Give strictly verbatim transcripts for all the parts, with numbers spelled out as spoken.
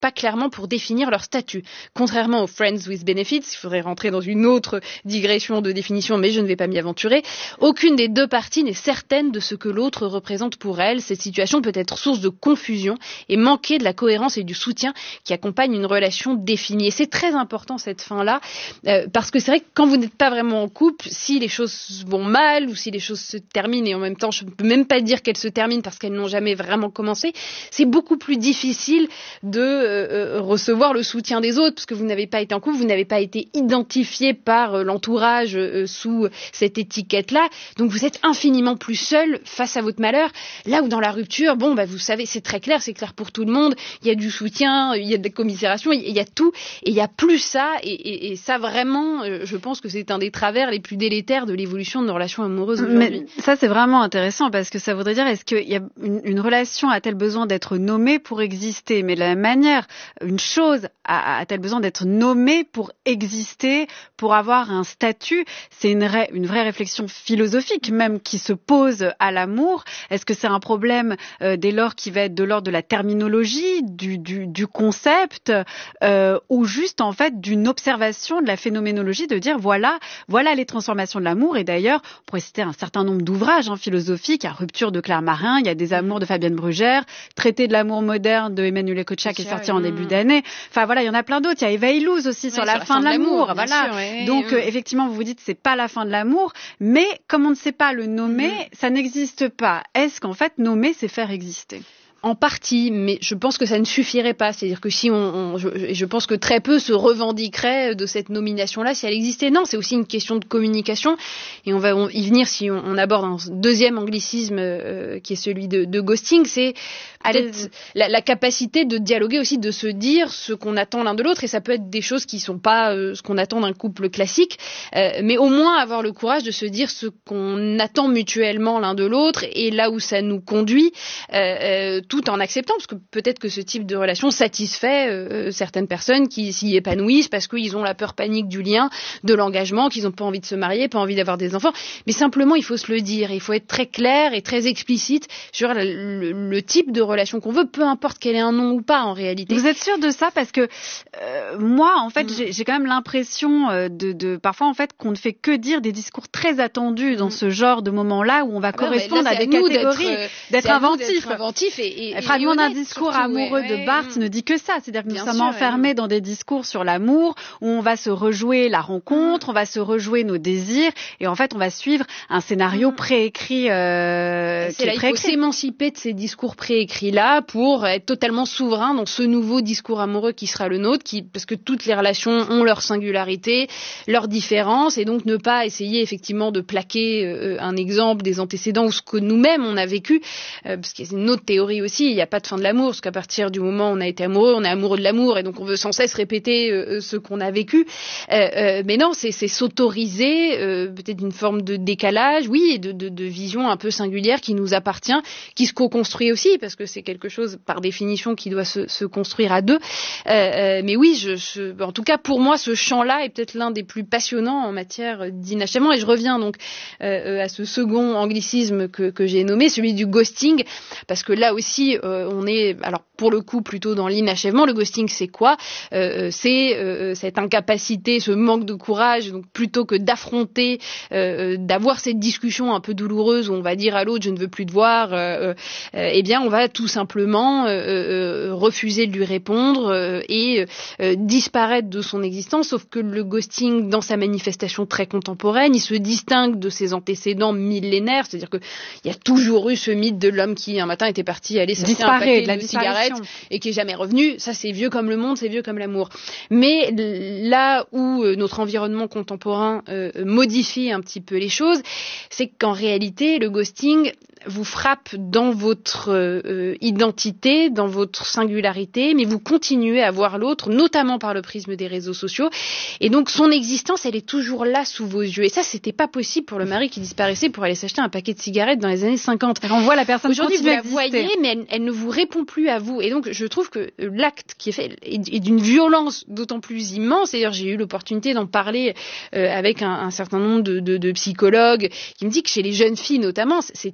pas clairement pour définir leur statut. Contrairement aux Friends with Benefits, il faudrait rentrer dans une autre digression de définition, mais je ne vais pas m'y aventurer, aucune des deux parties n'est certaine de ce que l'autre représente pour elle. Cette situation peut être source de confusion et manquer de la cohérence et du soutien qui accompagne une relation définie. Et c'est très important cette fin-là, euh, parce que c'est vrai que quand vous n'êtes pas vraiment en couple, si les choses vont mal ou si les choses se terminent, et en même temps je ne peux même pas dire qu'elles se terminent parce qu'elles n'ont jamais vraiment commencé, c'est beaucoup plus difficile de Euh, recevoir le soutien des autres, parce que vous n'avez pas été en couple, vous n'avez pas été identifié par euh, l'entourage euh, sous cette étiquette-là, donc vous êtes infiniment plus seul face à votre malheur, là où dans la rupture, bon, bah, vous savez, c'est très clair, c'est clair pour tout le monde, il y a du soutien, il y a de la commisération, il y a tout, et il n'y a plus ça, et, et, et ça vraiment, euh, je pense que c'est un des travers les plus délétères de l'évolution de nos relations amoureuses aujourd'hui. Mais ça, c'est vraiment intéressant, parce que ça voudrait dire, est-ce qu'il y a une, une relation a-t-elle besoin d'être nommée pour exister? Mais de la même manière, une chose a, a-t-elle besoin d'être nommée pour exister, pour avoir un statut? C'est une, ré, une vraie réflexion philosophique même qui se pose à l'amour. Est-ce que c'est un problème euh, dès lors qui va être de l'ordre de la terminologie, du, du, du concept, euh, ou juste en fait d'une observation de la phénoménologie, de dire voilà, voilà les transformations de l'amour. Et d'ailleurs, on pourrait citer un certain nombre d'ouvrages hein, philosophiques, à Rupture de Claire Marin, il y a Des amours de Fabienne Brugère, Traité de l'amour moderne de Emmanuel Ecotcha qui est sorti en début d'année. Enfin voilà, il y en a plein d'autres. Il y a Eva Illouz aussi ouais, sur, la, sur la fin de l'amour. De l'amour voilà. Sûr, ouais, Donc ouais. Euh, effectivement, vous vous dites c'est pas la fin de l'amour, mais comme on ne sait pas le nommer, mmh. ça n'existe pas. Est-ce qu'en fait nommer, c'est faire exister? En partie, mais je pense que ça ne suffirait pas. C'est-à-dire que si on, on je, je pense que très peu se revendiqueraient de cette nomination-là si elle existait. Non, c'est aussi une question de communication, et on va y venir si on, on aborde un deuxième anglicisme euh, qui est celui de, de ghosting. C'est peut-être la, la capacité de dialoguer aussi, de se dire ce qu'on attend l'un de l'autre, et ça peut être des choses qui sont pas euh, ce qu'on attend d'un couple classique, euh, mais au moins avoir le courage de se dire ce qu'on attend mutuellement l'un de l'autre, et là où ça nous conduit. Euh, euh, tout en acceptant, parce que peut-être que ce type de relation satisfait euh, certaines personnes qui s'y épanouissent parce qu'ils ont la peur panique du lien, de l'engagement, qu'ils n'ont pas envie de se marier, pas envie d'avoir des enfants. Mais simplement, il faut se le dire, il faut être très clair et très explicite sur le, le, le type de relation qu'on veut, peu importe qu'elle ait un nom ou pas en réalité. Vous êtes sûr de ça? Parce que euh, moi, en fait, mmh. j'ai, j'ai quand même l'impression de, de parfois en fait qu'on ne fait que dire des discours très attendus dans mmh. ce genre de moment-là où on va ah correspondre ben là, à des à catégories, d'être, d'être inventif, d'être inventif et Et, et, fragment et d'un discours surtout, amoureux ouais, de Barthes ouais. ne dit que ça, c'est-à-dire que nous Bien sommes sûr, enfermés ouais. dans des discours sur l'amour où on va se rejouer la rencontre, mmh. on va se rejouer nos désirs, et en fait on va suivre un scénario mmh. préécrit. Euh, c'est là, préécrit. Il faut s'émanciper de ces discours préécrits-là pour être totalement souverain dans ce nouveau discours amoureux qui sera le nôtre, qui, parce que toutes les relations ont leur singularité, leurs différences, et donc ne pas essayer effectivement de plaquer euh, un exemple des antécédents ou ce que nous-mêmes on a vécu, euh, parce qu'il y a une autre théorie aussi, il n'y a pas de fin de l'amour, parce qu'à partir du moment où on a été amoureux, on est amoureux de l'amour, et donc on veut sans cesse répéter euh, ce qu'on a vécu. Euh, euh, mais non, c'est, c'est s'autoriser euh, peut-être une forme de décalage, oui, et de, de, de vision un peu singulière qui nous appartient, qui se co-construit aussi, parce que c'est quelque chose par définition qui doit se, se construire à deux. Euh, euh, mais oui, je, je, en tout cas pour moi, ce champ-là est peut-être l'un des plus passionnants en matière d'inachèvement, et je reviens donc euh, à ce second anglicisme que, que j'ai nommé, celui du ghosting, parce que là aussi, euh, on est, alors pour le coup, plutôt dans l'inachèvement. Le ghosting, c'est quoi? euh, C'est euh, cette incapacité, ce manque de courage, donc plutôt que d'affronter, euh, d'avoir cette discussion un peu douloureuse où on va dire à l'autre, je ne veux plus te voir, euh, euh, eh bien, on va tout simplement euh, euh, refuser de lui répondre euh, et euh, disparaître de son existence. Sauf que le ghosting, dans sa manifestation très contemporaine, il se distingue de ses antécédents millénaires, c'est-à-dire qu'il y a toujours eu ce mythe de l'homme qui, un matin, était parti aller s'acheter un paquet de, de cigarettes et qui est jamais revenu. Ça, c'est vieux comme le monde, c'est vieux comme l'amour. Mais là où euh, notre environnement contemporain euh, modifie un petit peu les choses, c'est qu'en réalité, le ghosting vous frappe dans votre euh, identité, dans votre singularité, mais vous continuez à voir l'autre, notamment par le prisme des réseaux sociaux. Et donc, son existence, elle est toujours là sous vos yeux. Et ça, c'était pas possible pour le mari qui disparaissait pour aller s'acheter un paquet de cigarettes dans les années cinquante. On voit la personne aujourd'hui, vous la exister. voyez, mais elle, elle ne vous répond plus à vous. Et donc, je trouve que l'acte qui est fait est d'une violence d'autant plus immense. D'ailleurs, j'ai eu l'opportunité d'en parler euh, avec un, un certain nombre de, de, de psychologues qui me disent que chez les jeunes filles, notamment, c'était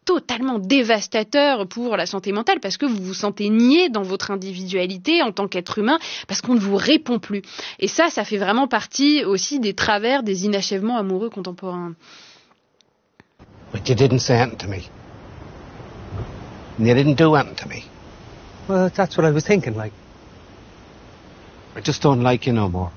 totalement dévastateur pour la santé mentale parce que vous vous sentez nié dans votre individualité en tant qu'être humain parce qu'on ne vous répond plus. Et ça, ça fait vraiment partie aussi des travers des inachèvements amoureux contemporains. But you didn't say anything to me. And you didn't do anything to me. Well, that's what I was thinking, like. I just don't like you no more.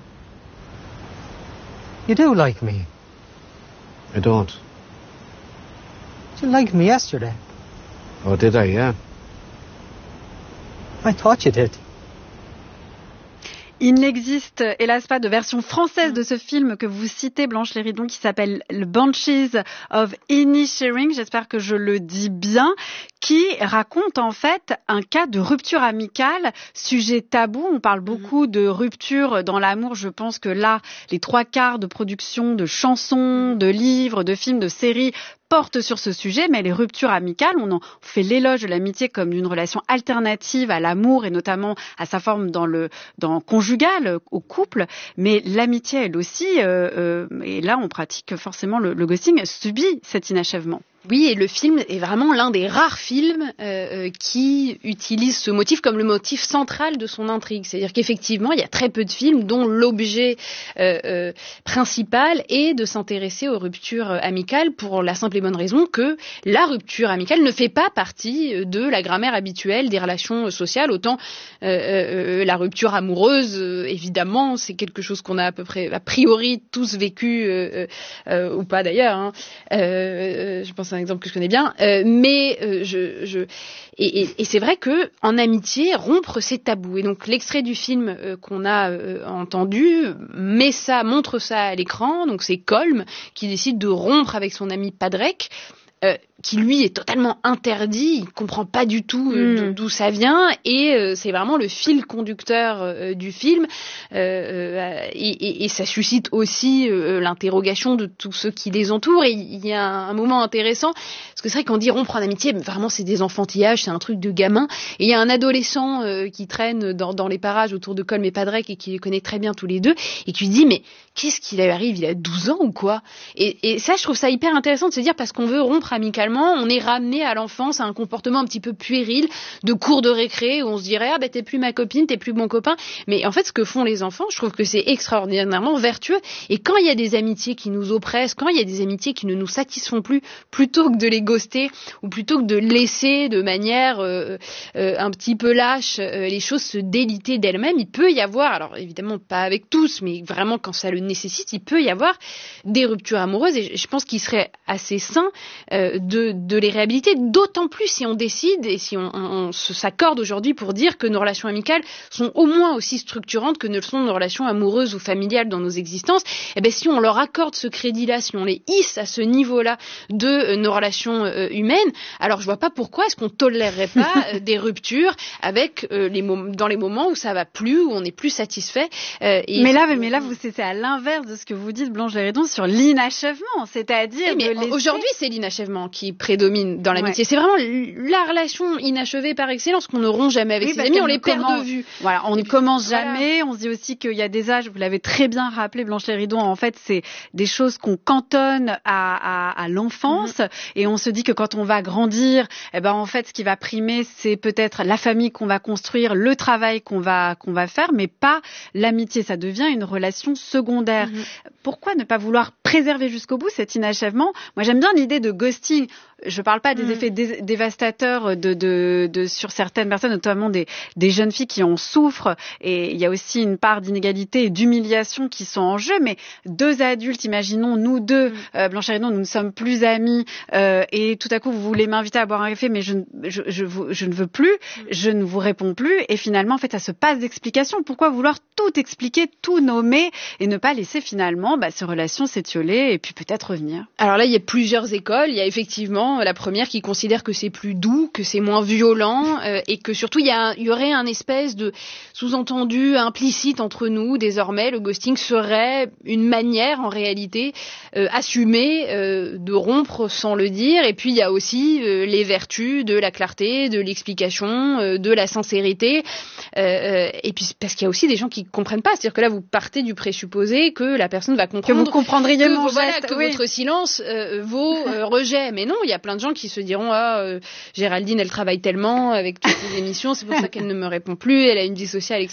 You do like me. I don't. You liked me yesterday. Oh, did I? Yeah. I thought you did. Il n'existe, hélas, pas de version française de ce film que vous citez, Blanche Léridon, qui s'appelle The Banshees of Inisherin, j'espère que je le dis bien, qui raconte en fait un cas de rupture amicale, sujet tabou. On parle beaucoup de rupture dans l'amour. Je pense que là, les trois quarts de production de chansons, de livres, de films, de séries portent sur ce sujet, mais les ruptures amicales, on en fait l'éloge de l'amitié comme d'une relation alternative à l'amour et notamment à sa forme dans le dans conjugal, au couple. Mais l'amitié, elle aussi, euh, euh, et là on pratique forcément le, le ghosting, subit cet inachèvement. Oui, et le film est vraiment l'un des rares films euh, qui utilise ce motif comme le motif central de son intrigue. C'est-à-dire qu'effectivement, il y a très peu de films dont l'objet euh, euh, principal est de s'intéresser aux ruptures amicales pour la simple et bonne raison que la rupture amicale ne fait pas partie de la grammaire habituelle des relations sociales. Autant euh, euh, la rupture amoureuse, euh, évidemment, c'est quelque chose qu'on a à peu près, a priori, tous vécu, euh, euh, ou pas d'ailleurs. Hein. Euh, je pense un exemple que je connais bien, euh, mais euh, je, je et, et, et c'est vrai que en amitié, rompre c'est tabou. Et donc l'extrait du film euh, qu'on a euh, entendu met ça, montre ça à l'écran. Donc c'est Colm qui décide de rompre avec son ami Padraig. Euh, qui lui est totalement interdit, il comprend pas du tout euh, mmh. d'où ça vient, et euh, c'est vraiment le fil conducteur euh, du film, euh, euh, et, et, et ça suscite aussi euh, l'interrogation de tous ceux qui les entourent. Et il y a un, un moment intéressant, parce que c'est vrai qu'on dit rompre en amitié, mais vraiment c'est des enfantillages, c'est un truc de gamin, et il y a un adolescent euh, qui traîne dans, dans les parages autour de Colm et Padraig et qui les connaît très bien tous les deux, et qui lui dit mais qu'est-ce qui lui arrive, il a douze ans ou quoi? et, et ça je trouve ça hyper intéressant de se dire, parce qu'on veut rompre amicalement, on est ramené à l'enfance à un comportement un petit peu puéril de cours de récré où on se dirait ah ben t'es plus ma copine, t'es plus mon copain. Mais en fait ce que font les enfants, je trouve que c'est extraordinairement vertueux. Et quand il y a des amitiés qui nous oppressent, quand il y a des amitiés qui ne nous satisfont plus, plutôt que de les ghoster ou plutôt que de laisser de manière euh, euh, un petit peu lâche euh, les choses se déliter d'elles-mêmes, il peut y avoir, alors évidemment pas avec tous, mais vraiment quand ça le nécessite, il peut y avoir des ruptures amoureuses. Et je pense qu'il serait assez sain euh, de, de les réhabiliter, d'autant plus si on décide et si on, on, on s'accorde aujourd'hui pour dire que nos relations amicales sont au moins aussi structurantes que ne le sont nos relations amoureuses ou familiales dans nos existences. Et bien si on leur accorde ce crédit-là, si on les hisse à ce niveau-là de euh, nos relations euh, humaines, alors je vois pas pourquoi est-ce qu'on tolérerait pas euh, des ruptures avec euh, les mom- dans les moments où ça va plus, où on n'est plus satisfait. Euh, et mais là, mais là, vous c'est à l'inverse de ce que vous dites, Blanche Léridon, sur l'inachèvement, c'est-à-dire oui, mais de laisser... aujourd'hui c'est l'inachèvement qui prédomine dans l'amitié. Ouais. C'est vraiment la relation inachevée par excellence qu'on ne rompt jamais avec oui, ses amis, on les perd commence... de vue. Voilà, on et ne puis, commence voilà. jamais, on se dit aussi qu'il y a des âges, vous l'avez très bien rappelé Blanche Léridon, en fait c'est des choses qu'on cantonne à, à, à l'enfance mm-hmm. et on se dit que quand on va grandir, eh ben en fait ce qui va primer c'est peut-être la famille qu'on va construire, le travail qu'on va, qu'on va faire, mais pas l'amitié, ça devient une relation secondaire. Mm-hmm. Pourquoi ne pas vouloir préserver jusqu'au bout cet inachèvement? Moi j'aime bien l'idée de ghosting. Je parle pas des mmh. effets dé- dévastateurs de, de, de, sur certaines personnes, notamment des, des jeunes filles qui en souffrent. Et il y a aussi une part d'inégalité et d'humiliation qui sont en jeu. Mais deux adultes, imaginons, nous deux, mmh. euh, Blanche Léridon, nous ne sommes plus amis. Euh, et tout à coup, vous voulez m'inviter à boire un café, mais je, je, je, je, je ne veux plus. Mmh. Je ne vous réponds plus. Et finalement, en fait, ça se passe d'explications. Pourquoi vouloir tout expliquer, tout nommer et ne pas laisser finalement bah, ces relations s'étioler et puis peut-être revenir? Alors là, il y a plusieurs écoles. Il y a effectivement la première qui considère que c'est plus doux, que c'est moins violent euh, et que surtout il y, a, il y aurait un espèce de sous-entendu implicite entre nous. Désormais, le ghosting serait une manière en réalité euh, assumée euh, de rompre sans le dire. Et puis il y a aussi euh, les vertus de la clarté, de l'explication, euh, de la sincérité. Euh, et puis parce qu'il y a aussi des gens qui comprennent pas. C'est-à-dire que là, vous partez du présupposé que la personne va comprendre que vous comprendriez que, mon voilà, geste, que oui. votre silence euh, vaut euh, rejet. Mais non. non, il y a plein de gens qui se diront ah euh, Géraldine elle travaille tellement avec toutes ses émissions, c'est pour ça qu'elle ne me répond plus, elle a une vie sociale, et cetera.